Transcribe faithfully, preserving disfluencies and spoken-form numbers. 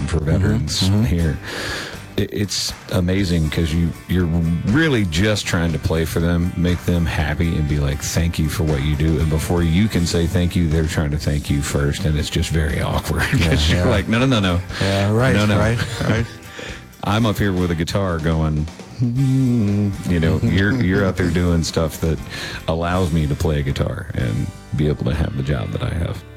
Foundation for Veterans mm-hmm. here. It's amazing because you, you're really just trying to play for them, make them happy, and be like, thank you for what you do. And before you can say thank you, they're trying to thank you first, and it's just very awkward because yeah, you're yeah. like, no, no, no, no. Yeah, right, no, no. right, right. I'm up here with a guitar going, mm, you know, you're you're out there doing stuff that allows me to play a guitar and be able to have the job that I have.